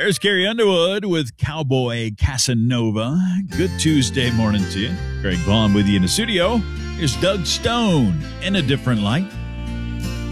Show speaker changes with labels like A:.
A: There's Carrie Underwood with Cowboy Casanova. Good Tuesday morning to you. Greg Vaughn with you in the studio. Here's Doug Stone in A Different Light.